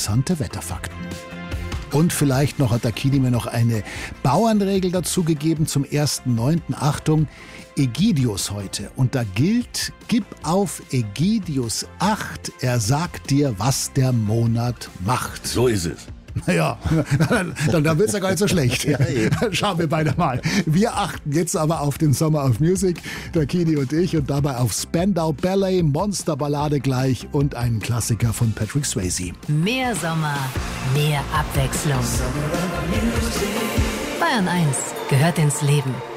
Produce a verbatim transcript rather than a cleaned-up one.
interessante Wetterfakten. Und vielleicht noch hat der Kini mir noch eine Bauernregel dazu gegeben zum ersten neunten Achtung, Ägidius heute. Und da gilt, gib auf Ägidius acht, er sagt dir, was der Monat macht. So ist es. Naja, dann, dann wird es ja gar nicht so schlecht. Ja, schauen wir beide mal. Wir achten jetzt aber auf den Summer of Music, der Kini und ich, und dabei auf Spandau Ballet, Monsterballade gleich und einen Klassiker von Patrick Swayze. Mehr Sommer, mehr Abwechslung. Bayern eins gehört ins Leben.